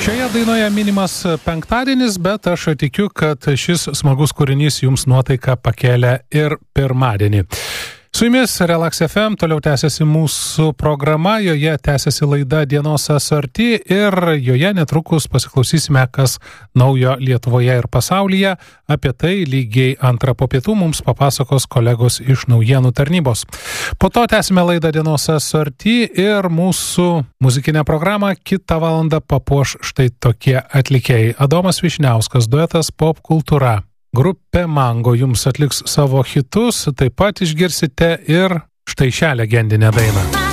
Šioje dainoje minimas penktadienis, bet aš tikiu, kad šis smagus kūrinys jums nuotaiką pakelia ir pirmadienį. Su jumis Relax FM, toliau tęsiasi mūsų programa, joje tęsiasi laida Dienos asorti ir joje netrukus pasiklausysime, kas naujo Lietuvoje ir pasaulyje. Apie tai lygiai 2 po pietų mums papasakos kolegos iš naujienų tarnybos. Po to tęsime laidą Dienos asorti ir mūsų muzikinę programą kitą valandą papuoš štai tokie atlikėjai. Adomas Vyšniauskas, duetas Pop kultūra. Grupė Mango jums atliks savo hitus, taip pat išgirsite ir štai šią legendinę dainą.